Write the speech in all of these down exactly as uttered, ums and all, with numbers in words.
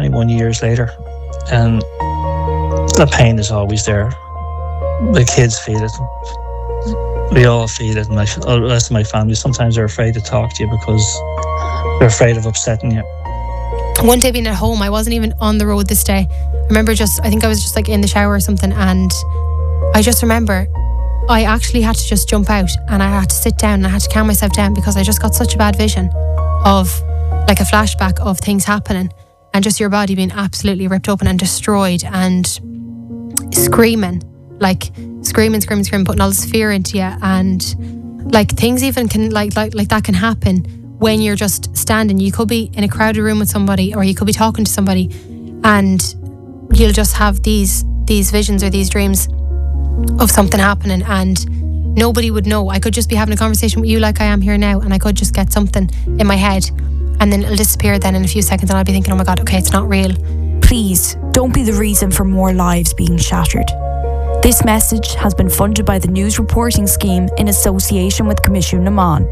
twenty-one years later, and the pain is always there. The kids feel it. We all feel it, and I, the rest of my family, sometimes they're afraid to talk to you because they're afraid of upsetting you. One day being at home, I wasn't even on the road this day. I remember just, I think I was just like in the shower or something, and I just remember I actually had to just jump out and I had to sit down and I had to calm myself down because I just got such a bad vision of like a flashback of things happening and just your body being absolutely ripped open and destroyed and screaming, like screaming, screaming, screaming, putting all this fear into you. And like things even can like like like that can happen when you're just standing. You could be in a crowded room with somebody, or you could be talking to somebody, and you'll just have these these visions or these dreams of something happening, and nobody would know. I could just be having a conversation with you like I am here now, and I could just get something in my head, and then it'll disappear then in a few seconds, and I'll be thinking, oh my God, okay, it's not real. Please don't be the reason for more lives being shattered. This message has been funded by the News Reporting Scheme in association with Commission Naman.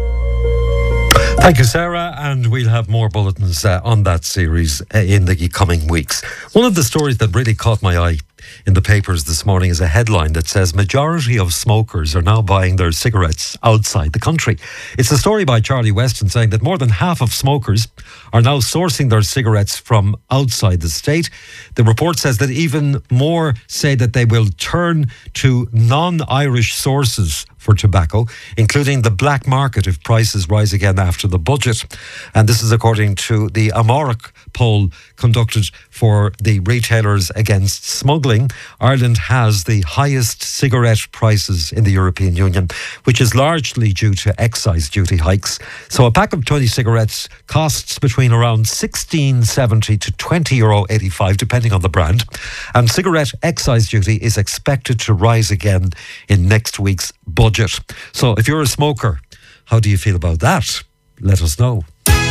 Thank you, Sarah, and we'll have more bulletins uh, on that series uh, in the coming weeks. One of the stories that really caught my eye in the papers this morning is a headline that says majority of smokers are now buying their cigarettes outside the country. It's a story by Charlie Weston saying that more than half of smokers are now sourcing their cigarettes from outside the state. The report says that even more say that they will turn to non-Irish sources for tobacco, including the black market if prices rise again after the budget. And this is according to the Amárach poll conducted for the Retailers Against Smuggling. Ireland has the highest cigarette prices in the European Union, which is largely due to excise duty hikes. So a pack of twenty cigarettes costs between around sixteen seventy to twenty euro eighty-five, depending on the brand. And cigarette excise duty is expected to rise again in next week's budget. So if you're a smoker, how do you feel about that? Let us know.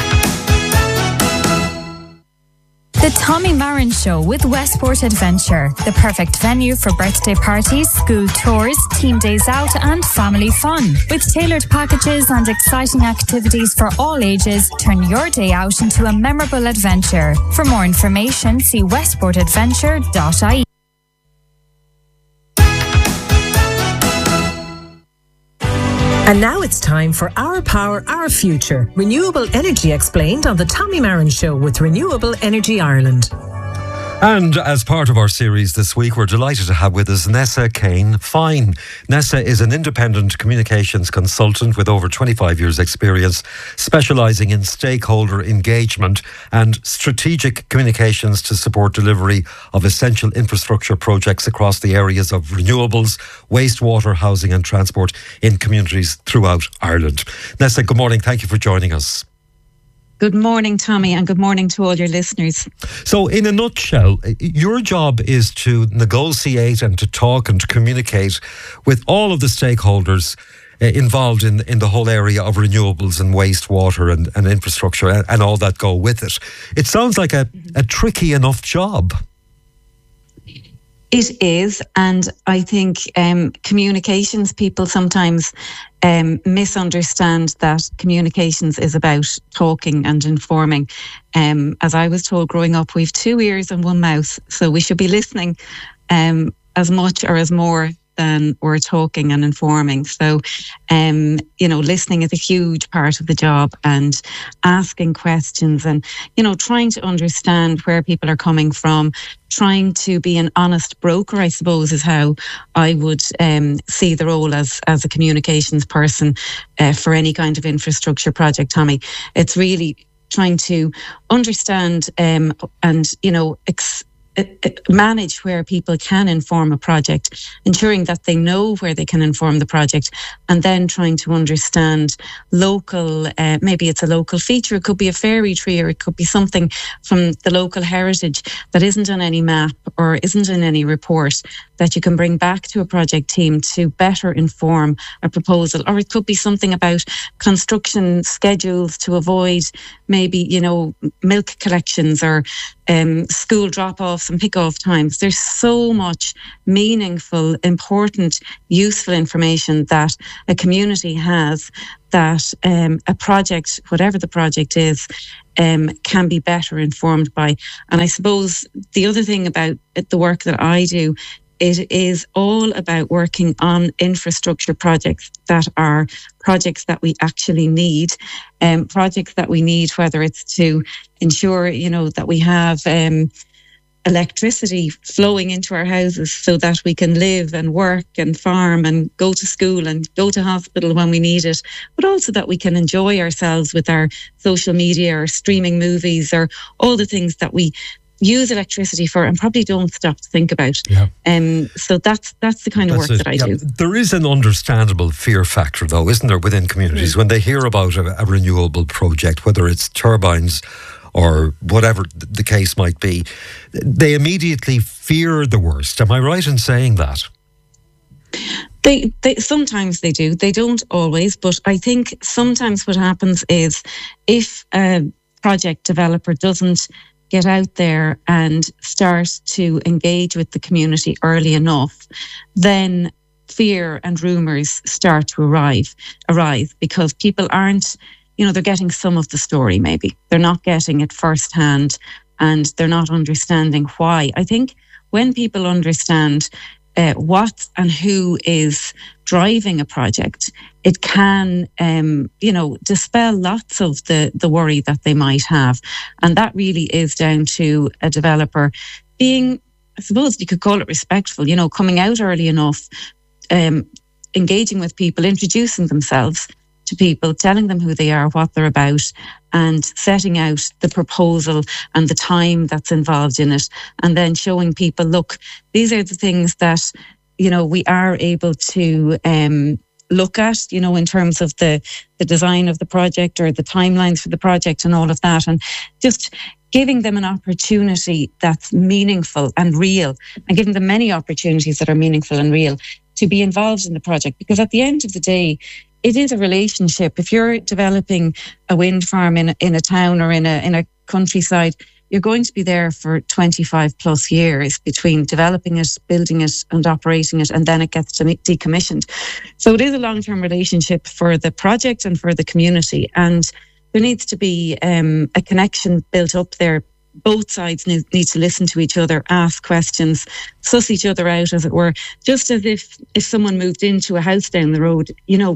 The Tommy Marin Show with Westport Adventure, the perfect venue for birthday parties, school tours, team days out and family fun. With tailored packages and exciting activities for all ages, turn your day out into a memorable adventure. For more information, see westport adventure dot I E. And now it's time for Our Power, Our Future. Renewable energy explained on the Tommy Marin Show with Renewable Energy Ireland. And as part of our series this week, we're delighted to have with us Nessa Kane-Fine. Nessa is an independent communications consultant with over twenty-five years experience, specialising in stakeholder engagement and strategic communications to support delivery of essential infrastructure projects across the areas of renewables, wastewater, housing and transport in communities throughout Ireland. Nessa, good morning. Thank you for joining us. Good morning, Tommy, and good morning to all your listeners. So, in a nutshell, your job is to negotiate and to talk and to communicate with all of the stakeholders uh, involved in, in the whole area of renewables and wastewater and, and infrastructure and, and all that go with it. It sounds like a, a tricky enough job. It is, and I think um, communications people sometimes um, misunderstand that communications is about talking and informing. Um, as I was told growing up, we've two ears and one mouth, so we should be listening um, as much or as more than we're talking and informing. So, um, you know, listening is a huge part of the job, and asking questions and, you know, trying to understand where people are coming from, trying to be an honest broker, I suppose, is how I would um, see the role as, as a communications person uh, for any kind of infrastructure project, Tommy. It's really trying to understand um, and, you know, ex- manage where people can inform a project, ensuring that they know where they can inform the project, and then trying to understand local, uh, maybe it's a local feature, it could be a fairy tree, or it could be something from the local heritage that isn't on any map or isn't in any report, that you can bring back to a project team to better inform a proposal. Or it could be something about construction schedules to avoid maybe, you know, milk collections, or um, school drop-offs and pick-off times. There's so much meaningful, important, useful information that a community has that um, a project, whatever the project is, um, can be better informed by. And I suppose the other thing about the work that I do, it is all about working on infrastructure projects that are projects that we actually need, um, projects that we need, whether it's to ensure, you know, that we have um, electricity flowing into our houses so that we can live and work and farm and go to school and go to hospital when we need it, but also that we can enjoy ourselves with our social media or streaming movies or all the things that we use electricity for and probably don't stop to think about. Yeah. Um, so that's that's the kind of that's work it. that I yeah. do. There is an understandable fear factor, though, isn't there, within communities mm. when they hear about a, a renewable project, whether it's turbines or whatever the case might be. They immediately fear the worst. Am I right in saying that? They, they sometimes they do. They don't always, but I think sometimes what happens is if a project developer doesn't get out there and start to engage with the community early enough, then fear and rumours start to arrive, arise because people aren't, you know, they're getting some of the story maybe. They're not getting it firsthand and they're not understanding why. I think when people understand uh, what and who is driving a project, it can, um, you know, dispel lots of the, the worry that they might have. And that really is down to a developer being, I suppose you could call it respectful, you know, coming out early enough, um, engaging with people, introducing themselves to people, telling them who they are, what they're about, and setting out the proposal and the time that's involved in it. And then showing people, look, these are the things that, you know, we are able to um, look at, you know, in terms of the, the design of the project or the timelines for the project and all of that. And just giving them an opportunity that's meaningful and real, and giving them many opportunities that are meaningful and real to be involved in the project. Because at the end of the day, it is a relationship. If you're developing a wind farm in a, in a town or in a in a countryside, you're going to be there for twenty-five plus years between developing it, building it and operating it, and then it gets decommissioned. So it is a long-term relationship for the project and for the community. And there needs to be um, a connection built up there. Both sides need, need to listen to each other, ask questions, suss each other out, as it were. Just as if, if someone moved into a house down the road, you know,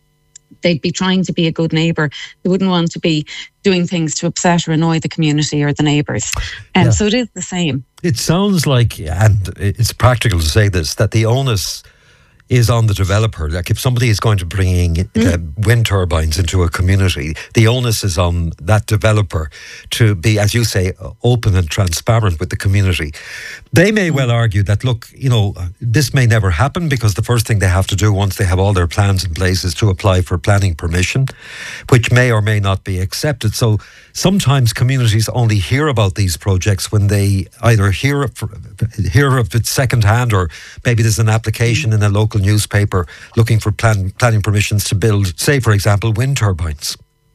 they'd be trying to be a good neighbour. They wouldn't want to be doing things to upset or annoy the community or the neighbours. And um, yeah. So it is the same. It sounds like, and it's practical to say this, that the onus is on the developer. Like if somebody is going to bring uh, mm. wind turbines into a community, the onus is on that developer to be, as you say, open and transparent with the community. They may well argue that, look, you know, this may never happen because the first thing they have to do once they have all their plans in place is to apply for planning permission, which may or may not be accepted. So sometimes communities only hear about these projects when they either hear of, hear of it secondhand, or maybe there's an application in a local newspaper looking for plan, planning permissions to build, say, for example, wind turbines.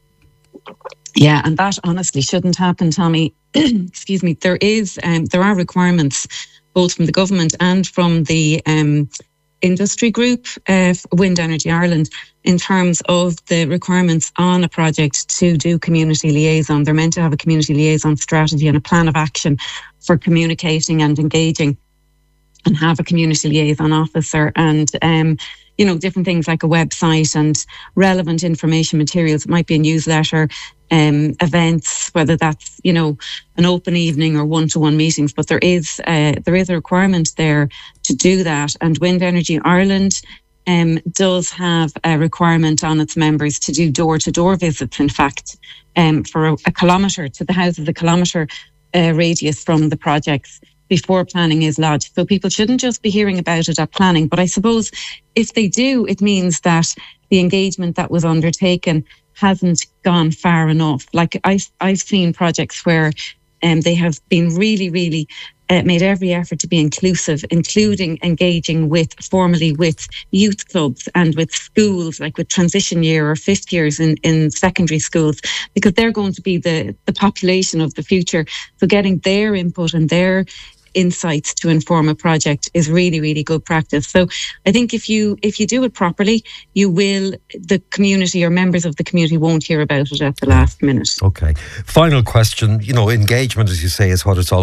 Yeah, and that honestly shouldn't happen, Tommy. Excuse me. There is, um, there are requirements both from the government and from the um, industry group, uh, Wind Energy Ireland, in terms of the requirements on a project to do community liaison. They're meant to have a community liaison strategy and a plan of action for communicating and engaging, and have a community liaison officer, and um, you know, different things like a website and relevant information materials. It might be a newsletter, um, events, whether that's, you know, an open evening or one-to-one meetings. But there is uh, there is a requirement there to do that. And Wind Energy Ireland um, does have a requirement on its members to do door-to-door visits, in fact, um, for a, a kilometre to the houses, a kilometre uh, radius from the projects, before planning is lodged. So people shouldn't just be hearing about it at planning. But I suppose if they do, it means that the engagement that was undertaken hasn't gone far enough. Like I've, I've seen projects where um, they have been really, really uh, made every effort to be inclusive, including engaging with formally with youth clubs and with schools, like with transition year or fifth years in, in secondary schools, because they're going to be the, the population of the future. So getting their input and their insights to inform a project is really, really good practice. So I think if you if you do it properly, you will, the community or members of the community won't hear about it at the last minute. Okay. Final question. You know, engagement, as you say, is what it's all